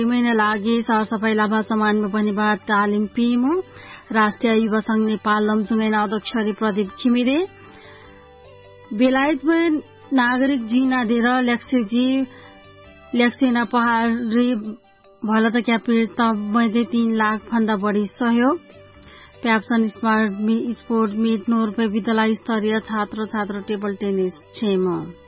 महिना लागि सरसफाई लाभा समानमा पनि बात तालिम पिमु राष्ट्रिय युवा संघ नेपाल लमजुङैना अध्यक्ष प्रदीप घिमिरे बेलायत में नागरिक जीना देर ल्याक्सेना पहाड़ी भल त क्या पीड़ित मैदे 3 लाख भन्दा बढ़ी सहयोग प्याप्सन स्पोर्ट मीट नोर्वे विद्यालय स्तरीय छात्र टेबल टेनिस 6